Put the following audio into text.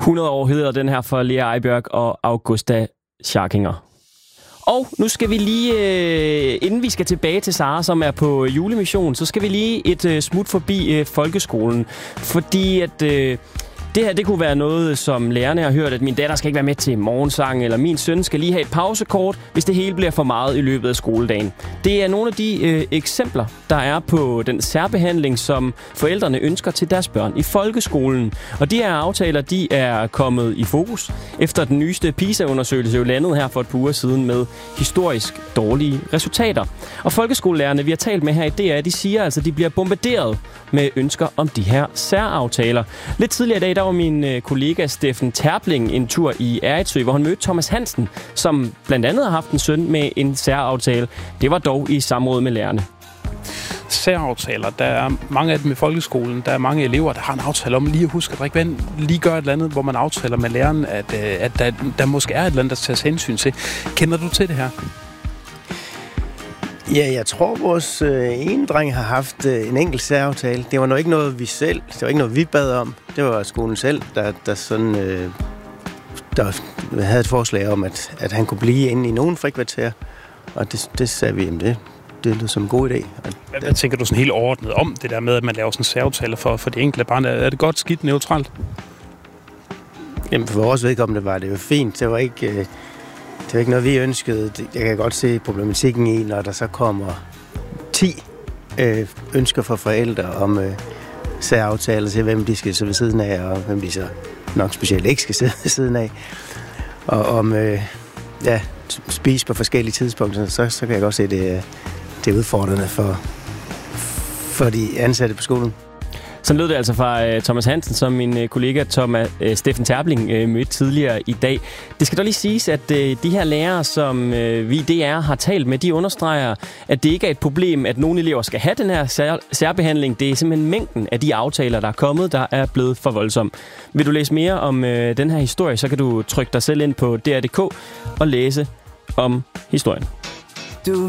100 år hedder den her for Lea Eibjørg og Augusta Scharkinger. Og nu skal vi lige, inden vi skal tilbage til Sara, som er på julemission, så skal vi lige et smut forbi folkeskolen. Fordi at det her, det kunne være noget, som lærerne har hørt, at min datter skal ikke være med til morgensang, eller min søn skal lige have et pausekort, hvis det hele bliver for meget i løbet af skoledagen. Det er nogle af de eksempler, der er på den særbehandling, som forældrene ønsker til deres børn i folkeskolen. Og de her aftaler, de er kommet i fokus, efter den nyeste PISA-undersøgelse jo landede her for et par uger siden med historisk dårlige resultater. Og folkeskolelærerne, vi har talt med her i DR, de siger altså, at de bliver bombarderet med ønsker om de her særaftaler. Lidt tidligere i dag, der var min kollega Steffen Terbling en tur i Erritsø, hvor han mødte Thomas Hansen, som blandt andet har haft en søn med en særaftale. Det var dog i samråd med lærerne. Særaftaler, der er mange af dem i folkeskolen. Der er mange elever, der har en aftale om lige at huske at drikke vand, lige gøre et eller andet, hvor man aftaler med læreren, at der måske er et eller andet, der tages hensyn til. Kender du til det her? Ja, jeg tror, vores ene dreng har haft en enkelt særaftale. Det var nok ikke noget, det var ikke noget, vi bad om. Det var skolen selv, der sådan, der havde et forslag om, at han kunne blive inde i nogen frikvarter. Og det sagde vi, jamen det lød som en god idé. Hvad tænker du sådan helt overordnet om det der med, at man laver sådan en særaftale for de enkelte barn? Er det godt, skidt, neutralt? Jamen for vores vedkommende var det jo fint. Det var ikke noget, vi ønskede. Jeg kan godt se problematikken i, når der så kommer 10 ønsker fra forældre om særaftaler til, hvem de skal sidde ved siden af, og hvem de så nok specielt ikke skal sidde ved siden af. Og om spise på forskellige tidspunkter, så kan jeg godt se, det er udfordrende for de ansatte på skolen. Så lød det altså fra Thomas Hansen, som min kollega Steffen Terbling mødte tidligere i dag. Det skal dog lige siges, at de her lærere, som vi i DR har talt med, de understreger, at det ikke er et problem, at nogle elever skal have den her særbehandling. Det er simpelthen mængden af de aftaler, der er kommet, der er blevet for voldsom. Vil du læse mere om den her historie, så kan du trykke dig selv ind på dr.dk og læse om historien.